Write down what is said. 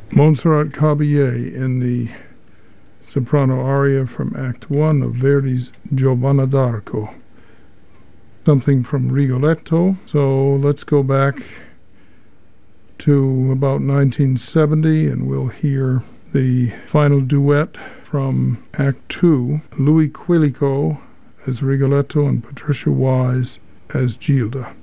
Montserrat Caballé in the soprano aria from Act 1 of Verdi's Giovanna d'Arco. Something from Rigoletto. So let's go back to about 1970 and we'll hear the final duet from Act 2, Louis Quilico as Rigoletto and Patricia Wise as Gilda.